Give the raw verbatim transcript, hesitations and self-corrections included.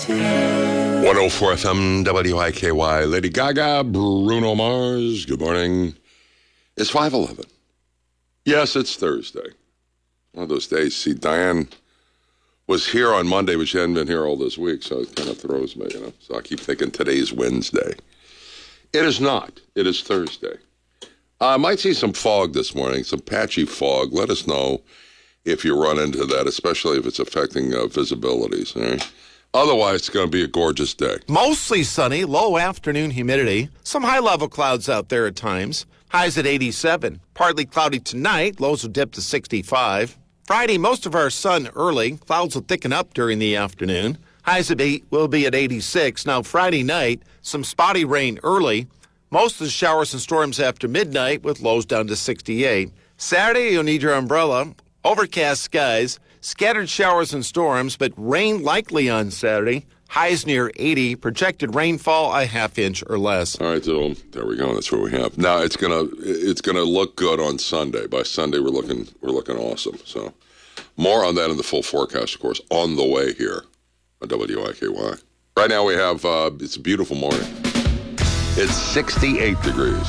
one oh four F M W I K Y. Lady Gaga, Bruno Mars. Good morning. It's five eleven. Yes, it's Thursday. One of those days. See, Diane was here on Monday, but she hadn't been here all this week, so it kind of throws me, you know. So I keep thinking today's Wednesday. It is not. It is Thursday. I might see some fog this morning, some patchy fog. Let us know if you run into that, especially if it's affecting uh, visibilities. All right? Otherwise, it's going to be a gorgeous day. Mostly sunny, low afternoon humidity. Some high-level clouds out there at times. Highs at eighty-seven. Partly cloudy tonight. Lows will dip to sixty-five. Friday, most of our sun early. Clouds will thicken up during the afternoon. Highs at eight will be at eighty-six. Now, Friday night, some spotty rain early. Most of the showers and storms after midnight with lows down to sixty-eight. Saturday, you'll need your umbrella. Overcast skies. Scattered showers and storms, but rain likely on Saturday. Highs near eighty. Projected rainfall a half inch or less. All right, so there we go. That's what we have. Now it's gonna it's gonna look good on Sunday. By Sunday, we're looking we're looking awesome. So more on that in the full forecast, of course, on the way here on W I K Y. Right now we have uh, it's a beautiful morning. It's sixty-eight degrees.